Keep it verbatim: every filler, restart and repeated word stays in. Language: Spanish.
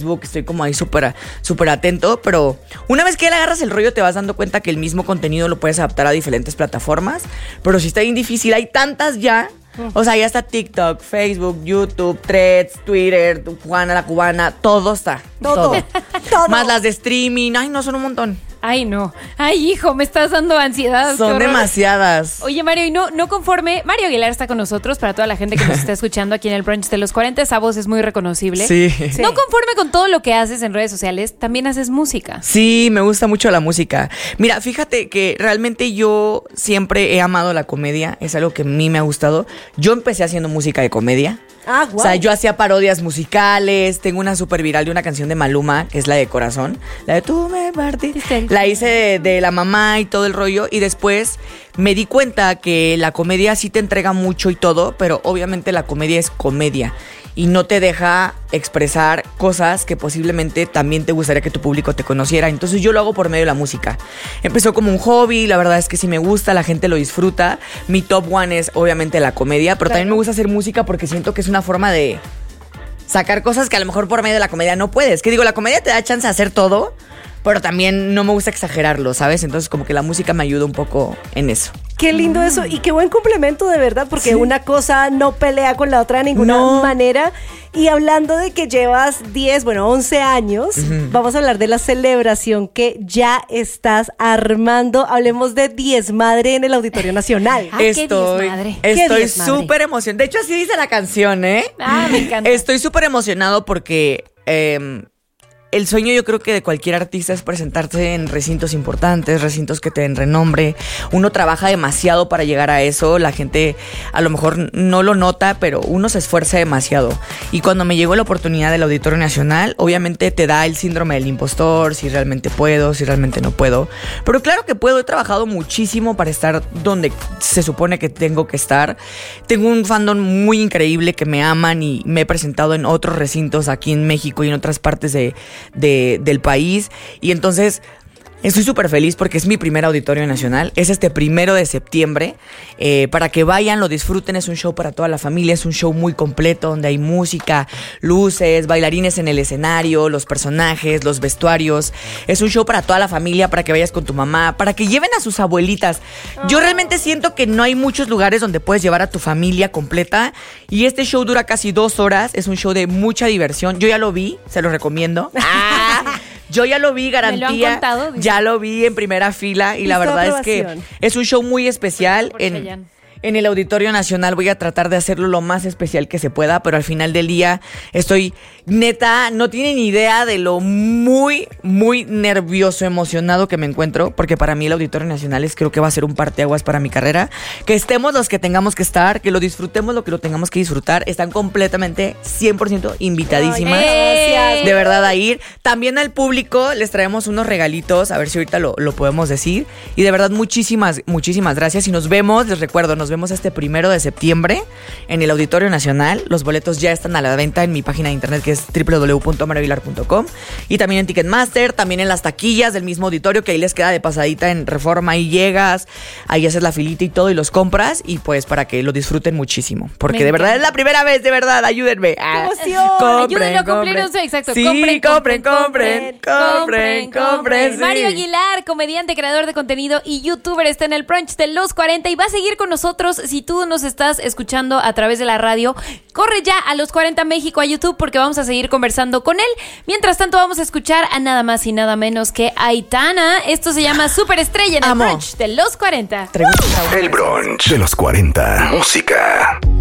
estoy como ahí súper súper atento, pero una vez que le agarras el rollo te vas dando cuenta que el mismo contenido lo puedes adaptar a diferentes plataformas, pero si está bien difícil, hay tantas ya. O sea, ya está TikTok, Facebook, YouTube, Threads, Twitter, Juana la Cubana, todo está. Todo. Todo. Todo. Más las de streaming. Ay, no, son un montón. Ay, no. Ay, hijo, me estás dando ansiedad. Son demasiadas. Oye, Mario, y no, no conforme. Mario Aguilar está con nosotros, para toda la gente que nos está escuchando aquí en el brunch de los cuarenta. Esa voz es muy reconocible. Sí. Sí. No conforme con todo lo que haces en redes sociales, también haces música. Sí, me gusta mucho la música. Mira, fíjate que realmente yo siempre he amado la comedia. Es algo que a mí me ha gustado. Yo empecé haciendo música de comedia. Ah, guau. O sea, yo hacía parodias musicales. Tengo una súper viral de una canción de Maluma, que es la de Corazón. La de Tú me partiste. La hice de, de la mamá y todo el rollo. Y después me di cuenta que la comedia sí te entrega mucho y todo, pero obviamente la comedia es comedia y no te deja expresar cosas que posiblemente también te gustaría que tu público te conociera. Entonces yo lo hago por medio de la música. Empezó como un hobby, la verdad es que sí me gusta, la gente lo disfruta. Mi top one es obviamente la comedia, pero Claro. también me gusta hacer música porque siento que es una forma de sacar cosas que a lo mejor por medio de la comedia no puedes. Que digo, la comedia te da chance de hacer todo, pero también no me gusta exagerarlo, ¿sabes? Entonces como que la música me ayuda un poco en eso. Qué lindo eso y qué buen complemento de verdad, porque Sí. una cosa no pelea con la otra de ninguna No. manera. Y hablando de que llevas diez, bueno, once años, Ujú. vamos a hablar de la celebración que ya estás armando. Hablemos de Diez Madre en el Auditorio Nacional. Ah, qué estoy diezmadre. Qué estoy diezmadre. súper emocionada. De hecho, así dice la canción, ¿eh? Ah, me encanta. Estoy súper emocionado porque eh, el sueño yo creo que de cualquier artista es presentarse en recintos importantes, recintos que te den renombre. Uno trabaja demasiado para llegar a eso. La gente a lo mejor no lo nota, pero uno se esfuerza demasiado. Y cuando me llegó la oportunidad del Auditorio Nacional, obviamente te da el síndrome del impostor, si realmente puedo, si realmente no puedo. Pero claro que puedo, he trabajado muchísimo para estar donde se supone que tengo que estar. Tengo un fandom muy increíble que me aman y me he presentado en otros recintos aquí en México y en otras partes de De, del país, y entonces estoy súper feliz porque es mi primer Auditorio Nacional. Es este primero de septiembre, eh, para que vayan, lo disfruten. Es un show para toda la familia, es un show muy completo donde hay música, luces, bailarines en el escenario, los personajes, los vestuarios. Es un show para toda la familia, para que vayas con tu mamá, para que lleven a sus abuelitas. Yo realmente siento que no hay muchos lugares donde puedes llevar a tu familia completa, y este show dura casi dos horas. Es un show de mucha diversión. Yo ya lo vi, se lo recomiendo. Ah, yo ya lo vi, garantía. Me lo han contado, dice. Ya lo vi en primera fila y la Listo, verdad es que aprobación. es un show muy especial. Por En, Chayanne. en el Auditorio Nacional voy a tratar de hacerlo lo más especial que se pueda, pero al final del día estoy, neta, no tienen idea de lo muy, muy nervioso, emocionado que me encuentro, porque para mí el Auditorio Nacional es, creo que va a ser un parteaguas para mi carrera. Que estemos los que tengamos que estar, que lo disfrutemos lo que lo tengamos que disfrutar. Están completamente cien por ciento invitadísimas. Ay, gracias. De verdad a ir. También al público les traemos unos regalitos, a ver si ahorita lo, lo podemos decir. Y de verdad muchísimas, muchísimas gracias. Y nos vemos, les recuerdo, nos vemos este primero de septiembre en el Auditorio Nacional. Los boletos ya están a la venta en mi página de internet, que es doble u doble u doble u punto mario aguilar punto com, y también en Ticketmaster, también en las taquillas del mismo auditorio, que ahí les queda de pasadita en Reforma, y llegas, ahí haces la filita y todo y los compras, y pues para que lo disfruten muchísimo, porque Me de verdad encanta. es la primera vez, de verdad, ayúdenme. Ah, emoción! Ayúdenlo a cumplir un sueño, exacto. Sí, Compren, compren, compren, compren, compren, compren, sí. Mario Aguilar, comediante, creador de contenido y youtuber, está en el brunch de los cuarenta y va a seguir con nosotros. Si tú nos estás escuchando a través de la radio, corre ya a Los cuarenta México a YouTube, porque vamos a seguir conversando con él. Mientras tanto, vamos a escuchar a nada más y nada menos que Aitana. Esto se llama Superestrella en el Amo. brunch de los cuarenta. Traigo un trauma. El brunch de los cuarenta. Música.